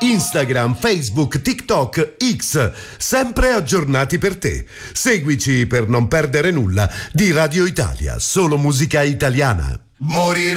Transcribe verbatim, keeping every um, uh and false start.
Instagram, Facebook, TikTok, X, sempre aggiornati per te. Seguici per non perdere nulla di Radio Italia, solo musica italiana. Morire